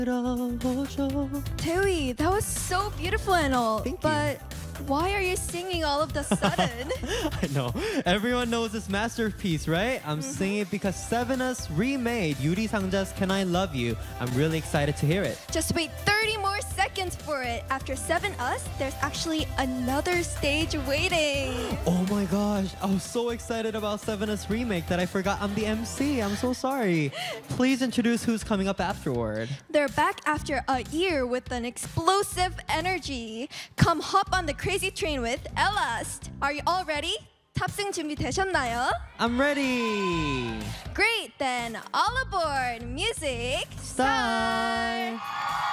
Tewi, that was so beautiful and all. Thank you. But why are you singing all of the sudden? I know. Everyone knows this masterpiece, right? I'm singing it because Sevenus remade Yuri Sangja's Can I Love You. I'm really excited to hear it. Just wait 30 more seconds for it. After 7 Us, there's actually another stage waiting. Oh my gosh, I was so excited about Sevenus remake that I forgot I'm the MC. I'm so sorry. Please introduce who's coming up afterward. They're back after a year with an explosive energy. Come hop on the crazy train with Elast. Are you all ready? 탑승 준비되셨나요? I'm ready. Great, then all aboard. Music Start.